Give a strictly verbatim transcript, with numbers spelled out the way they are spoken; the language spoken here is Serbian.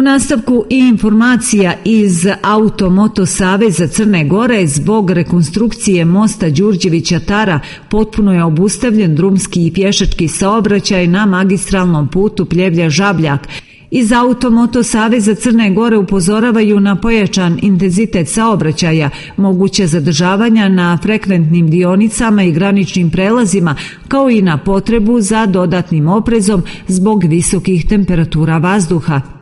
U nastavku i informacija iz Auto-Moto Saveza Crne Gore. Zbog rekonstrukcije mosta Đurđevića-Tara potpuno je obustavljen drumski i pješački saobraćaj na magistralnom putu Pljevlja-Žabljak. Iz Auto-Moto Saveza Crne Gore upozoravaju na pojačan intenzitet saobraćaja, moguće zadržavanja na frekventnim dionicama i graničnim prelazima, kao i na potrebu za dodatnim oprezom zbog visokih temperatura vazduha.